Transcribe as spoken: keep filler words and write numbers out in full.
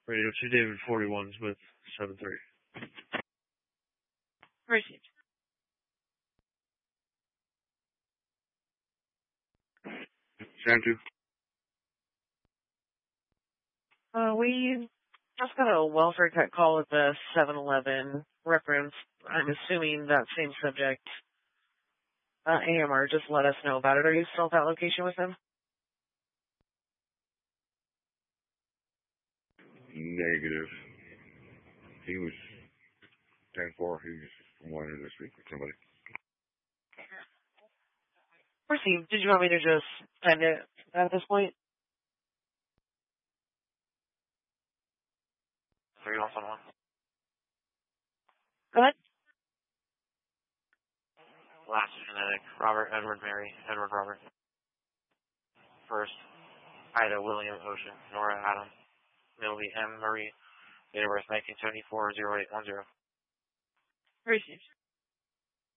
Radio two David forty-one Smith seven three. Received. Sam two. Uh, we just got a welfare tech call at the seven eleven reference. I'm assuming that same subject. Uh, A M R just let us know about it. Are you still at that location with him? Negative. He was ten four. He was wanted to speak with somebody. Received. Did you want me to just end it at this point? three one one. Go ahead. Last genetic, Robert, Edward, Mary, Edward, Robert. First, Ida, William, Ocean, Nora, Adam. Millie, M, Marie. Date of birth nineteen seventy-four, oh eight one zero. Received.